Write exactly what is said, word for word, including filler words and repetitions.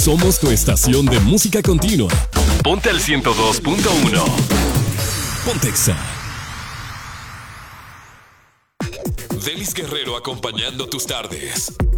Somos tu estación de música continua. Ponte al ciento dos punto uno. Pontexa. Delis Guerrero acompañando tus tardes.